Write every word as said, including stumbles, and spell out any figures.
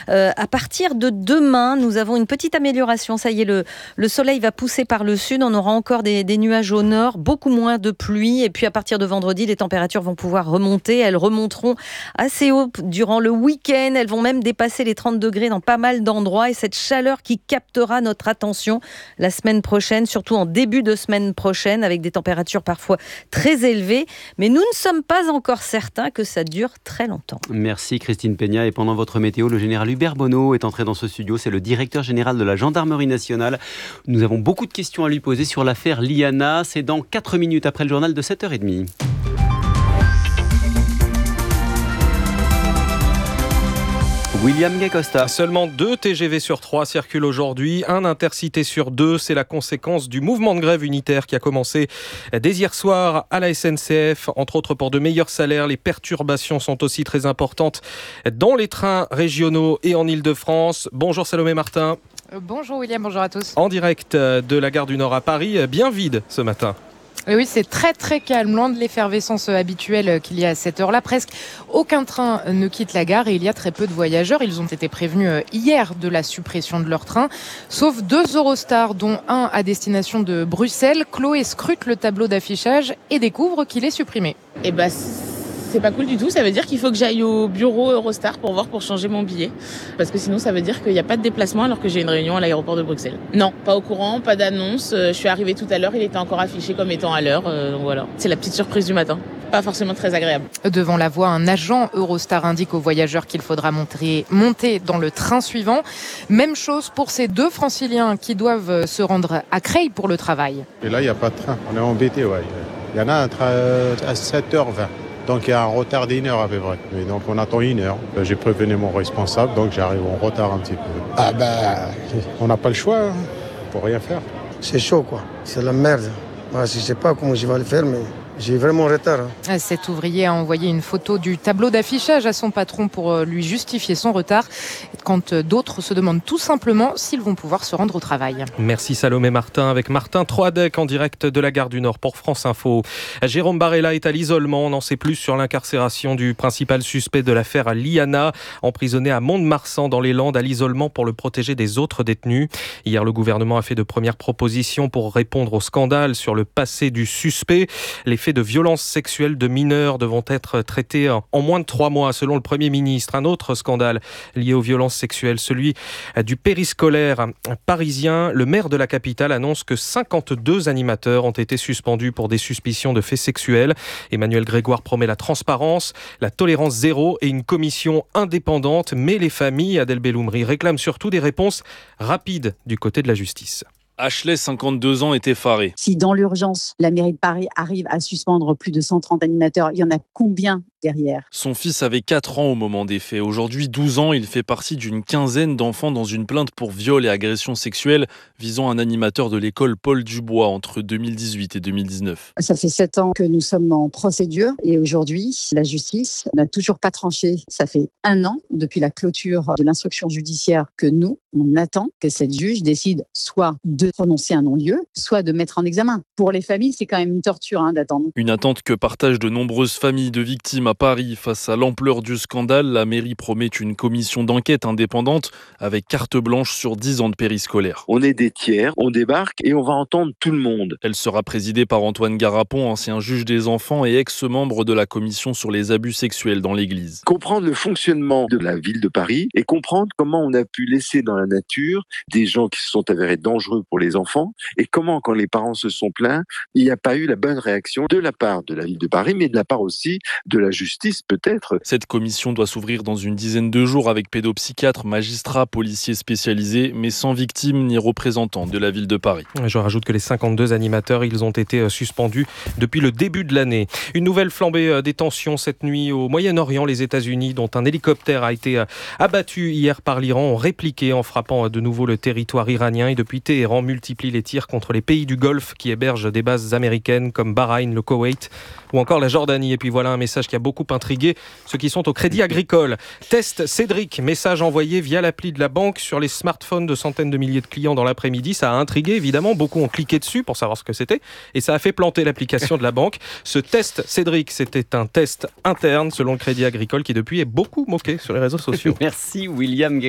Euh, à partir de demain, nous avons une petite amélioration. Ça y est, le, le soleil va pousser par le sud. On aura encore des, des nuages au nord, beaucoup moins de pluie. Et puis à partir de vendredi, les températures vont pouvoir remonter. Elles remonteront assez haut durant le week-end. Elles vont même dépasser les trente degrés dans pas mal d'endroits. Et cette chaleur qui captera notre attention la semaine prochaine, surtout en début de semaine prochaine, avec des températures parfois très élevées. Mais nous ne sommes pas encore certains que ça dure très longtemps. Merci Christine Peña. Et pendant votre météo, le général Hubert Bonneau est entré dans ce studio. C'est le directeur général de la Gendarmerie nationale. Nous avons beaucoup de questions à lui poser sur l'affaire Liana. C'est dans quatre minutes après le journal de sept heures trente. William Gacosta. Seulement deux T G V sur trois circulent aujourd'hui, un intercité sur deux. C'est la conséquence du mouvement de grève unitaire qui a commencé dès hier soir à la S N C F, entre autres pour de meilleurs salaires. Les perturbations sont aussi très importantes dans les trains régionaux et en Île-de-France. Bonjour Salomé Martin. Bonjour William, bonjour à tous. En direct de la gare du Nord à Paris, bien vide ce matin. Et oui, c'est très très calme, loin de l'effervescence habituelle qu'il y a à cette heure-là. Presque aucun train ne quitte la gare et il y a très peu de voyageurs. Ils ont été prévenus hier de la suppression de leur train, sauf deux Eurostar, dont un à destination de Bruxelles. Chloé scrute le tableau d'affichage et découvre qu'il est supprimé. Et bah, c'est pas cool du tout. Ça veut dire qu'il faut que j'aille au bureau Eurostar pour voir, pour changer mon billet. Parce que sinon, ça veut dire qu'il n'y a pas de déplacement alors que j'ai une réunion à l'aéroport de Bruxelles. Non, pas au courant, pas d'annonce. Je suis arrivée tout à l'heure, il était encore affiché comme étant à l'heure. Donc voilà, c'est la petite surprise du matin. Pas forcément très agréable. Devant la voie, un agent Eurostar indique aux voyageurs qu'il faudra monter, monter dans le train suivant. Même chose pour ces deux franciliens qui doivent se rendre à Creil pour le travail. Et là, il n'y a pas de train. On est embêtés, ouais. Il y en a un train à sept heures vingt. Donc il y a un retard d'une heure à peu près. Et donc on attend une heure. J'ai prévenu mon responsable, donc j'arrive en retard un petit peu. Ah ben, on n'a pas le choix, hein, pour rien faire. C'est chaud quoi, c'est la merde. Moi, je ne sais pas comment je vais le faire, mais j'ai vraiment retard. Hein. Cet ouvrier a envoyé une photo du tableau d'affichage à son patron pour lui justifier son retard, quand d'autres se demandent tout simplement s'ils vont pouvoir se rendre au travail. Merci Salomé Martin, avec Martin Troadec en direct de la gare du Nord pour France Info. Jérôme Barella est à l'isolement. On en sait plus sur l'incarcération du principal suspect de l'affaire Liana, emprisonné à Mont-de-Marsan dans les Landes, à l'isolement pour le protéger des autres détenus. Hier, le gouvernement a fait de premières propositions pour répondre au scandale sur le passé du suspect. Les faits de violences sexuelles de mineurs devront être traités en moins de trois mois, selon le Premier ministre. Un autre scandale lié aux violences sexuelles, celui du périscolaire parisien. Le maire de la capitale annonce que cinquante-deux animateurs ont été suspendus pour des suspicions de faits sexuels. Emmanuel Grégoire promet la transparence, la tolérance zéro et une commission indépendante. Mais les familles, Adèle Belloumri, réclament surtout des réponses rapides du côté de la justice. Ashley, cinquante-deux ans, est effarée. Si dans l'urgence, la mairie de Paris arrive à suspendre plus de cent trente animateurs, il y en a combien derrière? Son fils avait quatre ans au moment des faits. Aujourd'hui, douze ans, il fait partie d'une quinzaine d'enfants dans une plainte pour viol et agression sexuelle visant un animateur de l'école Paul Dubois entre deux mille dix-huit et deux mille dix-neuf. Ça fait sept ans que nous sommes en procédure et aujourd'hui, la justice n'a toujours pas tranché. Ça fait un an depuis la clôture de l'instruction judiciaire que nous, on attend que cette juge décide soit de prononcer un non-lieu, soit de mettre en examen. Pour les familles, c'est quand même une torture hein, d'attendre. Une attente que partagent de nombreuses familles de victimes à Paris. Face à l'ampleur du scandale, la mairie promet une commission d'enquête indépendante avec carte blanche sur dix ans de périscolaire. On est des tiers, on débarque et on va entendre tout le monde. Elle sera présidée par Antoine Garapon, ancien juge des enfants et ex-membre de la commission sur les abus sexuels dans l'église. Comprendre le fonctionnement de la ville de Paris et comprendre comment on a pu laisser dans la nature des gens qui se sont avérés dangereux pour les enfants et comment, quand les parents se sont plaints, il n'y a pas eu la bonne réaction de la part de la ville de Paris, mais de la part aussi de la justice, peut-être. Cette commission doit s'ouvrir dans une dizaine de jours avec pédopsychiatres, magistrats, policiers spécialisés, mais sans victimes ni représentants de la ville de Paris. Je rajoute que les cinquante-deux animateurs, ils ont été suspendus depuis le début de l'année. Une nouvelle flambée des tensions cette nuit au Moyen-Orient. Les États-Unis, dont un hélicoptère a été abattu hier par l'Iran, ont répliqué en frappant de nouveau le territoire iranien. Et depuis, Téhéran multiplie les tirs contre les pays du Golfe qui hébergent des bases américaines comme Bahreïn, le Koweït ou encore la Jordanie. Et puis voilà un message qui a beaucoup intrigué ceux qui sont au Crédit Agricole. Test Cédric, message envoyé via l'appli de la banque sur les smartphones de centaines de milliers de clients dans l'après-midi. Ça a intrigué évidemment, beaucoup ont cliqué dessus pour savoir ce que c'était et ça a fait planter l'application de la banque. Ce test Cédric, c'était un test interne selon le Crédit Agricole qui depuis est beaucoup moqué sur les réseaux sociaux. Merci William.